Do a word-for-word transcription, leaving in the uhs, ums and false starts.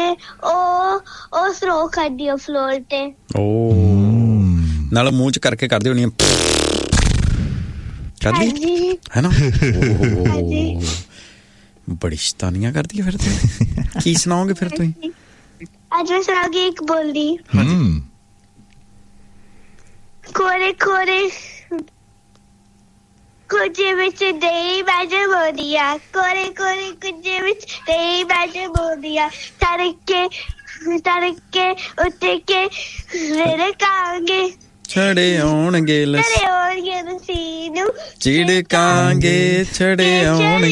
ਉਹ ਉਹ ਥਰੋ ਕਰਦੀ ਫਲੋਰ ਤੇ ਓ ਨਾਲ ਮੂੰਹ ਚ ਕਰਕੇ ਕਰਦੇ ਹੋਣੀ ਕਰਦੀ ਹੈ ਨਾ ਬੜੀ ਸ਼ੈਤਾਨੀਆਂ ਕਰਦੀ ਹੈ ਫਿਰ ਤੇ ਕੀ ਸੁਣਾਓਗੇ ਫਿਰ ਤੁਸੀਂ ਅੱਜ ਮੈਂ ਸੁਣਾਉਂਗੀ ਇੱਕ ਬੋਲੀ ਕੋਰੇ ਕੋਰੇ ਕੁਝੇ ਵਿੱਚ ਦੇਈ ਬਾਜੇ ਬੋਲੀਆ ਕੋਰੇ ਕੋਰੇ ਕੁਝੇ ਵਿੱਚ ਦੇਈ ਬਾਜੇ ਬੋਲੀਆ ਤੜਕੇ ਤੜਕੇ ਉੱਤੇ ਕੇ ਮੇਰੇ ਕਾਂਗੇ ਛੜੇ ਆਉਣਗੇ ਛੜੇ ਆਉਣਗੇ ਲਸੀ ਨੂੰ ਚਿੜਕਾਂਗੇ ਛੜੇ ਆਉਣਗੇ